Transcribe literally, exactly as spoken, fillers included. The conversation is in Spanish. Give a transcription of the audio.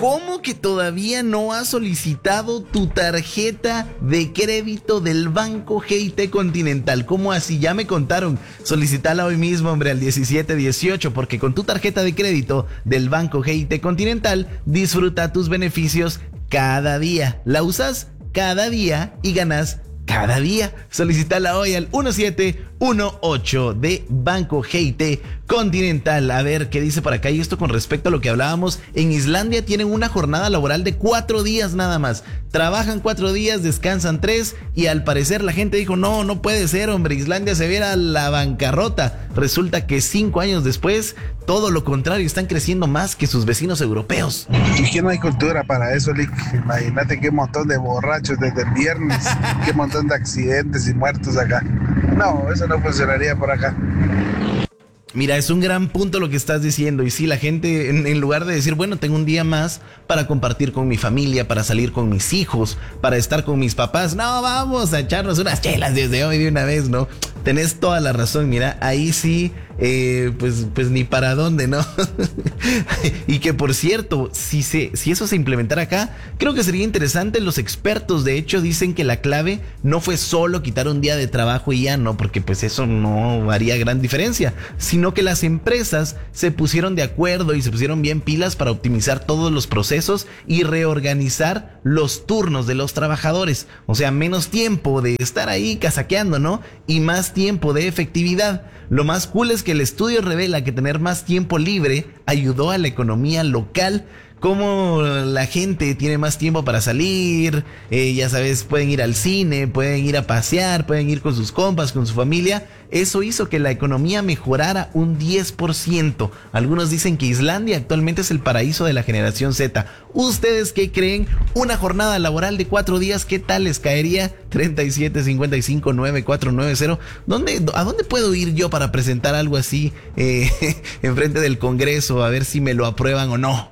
¿Cómo que todavía no has solicitado tu tarjeta de crédito del Banco G I T Continental? ¿Cómo así? Ya me contaron. Solicítala hoy mismo, hombre, al diecisiete dieciocho, porque con tu tarjeta de crédito del Banco G I T Continental disfruta tus beneficios cada día. La usas cada día y ganas cada día. Solicítala hoy al uno siete uno ocho de Banco G I T Continental. A ver qué dice por acá. Y esto con respecto a lo que hablábamos. En Islandia tienen una jornada laboral de cuatro días nada más. Trabajan cuatro días, descansan tres. Y al parecer la gente dijo, no, no puede ser, hombre. Islandia se viera la bancarrota. Resulta que cinco años después, todo lo contrario, están creciendo más que sus vecinos europeos. Y que no hay cultura para eso, Lick. Imagínate qué montón de borrachos desde el viernes. Qué montón de accidentes y muertos acá. No, eso no funcionaría por acá. Mira, es un gran punto lo que estás diciendo. Y sí, la gente, en, en lugar de decir, bueno, tengo un día más para compartir con mi familia, para salir con mis hijos, para estar con mis papás, no, vamos a echarnos unas chelas desde hoy de una vez, ¿no? Tenés toda la razón, mira, ahí sí, eh, pues, pues ni para dónde, ¿no? Y que por cierto, si, se, si eso se implementara acá, creo que sería interesante. Los expertos, de hecho, dicen que la clave no fue solo quitar un día de trabajo y ya, ¿no? Porque pues eso no haría gran diferencia, sino que las empresas se pusieron de acuerdo y se pusieron bien pilas para optimizar todos los procesos y reorganizar los turnos de los trabajadores. O sea, menos tiempo de estar ahí casaqueando, ¿no? Y más tiempo de efectividad. Lo más cool es que el estudio revela que tener más tiempo libre ayudó a la economía local. Como la gente tiene más tiempo para salir, eh, ya sabes, pueden ir al cine, pueden ir a pasear, pueden ir con sus compas, con su familia. Eso hizo que la economía mejorara un diez por ciento. Algunos dicen que Islandia actualmente es el paraíso de la generación Z. ¿Ustedes qué creen? Una jornada laboral de cuatro días, ¿qué tal les caería? treinta y siete cincuenta y cinco noventa y cuatro noventa. ¿Dónde, ¿A dónde puedo ir yo para presentar algo así eh, enfrente del Congreso? A ver si me lo aprueban o no.